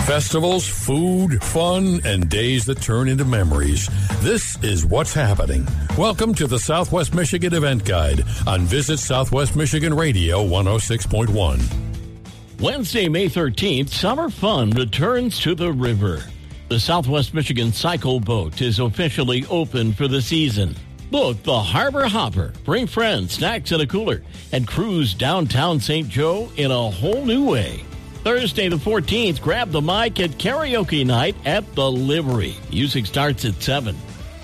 Festivals, food, fun, and days that turn into memories. This is what's happening. Welcome to the Southwest Michigan Event Guide on Visit Southwest Michigan Radio 106.1. Wednesday, May 13th, summer fun returns to the river. The Southwest Michigan Cycle Boat is officially open for the season. Book the Harbor Hopper, bring friends, snacks, and a cooler, and cruise downtown St. Joe in a whole new way. Thursday the 14th, grab the mic at karaoke night at the Livery. Music starts at 7.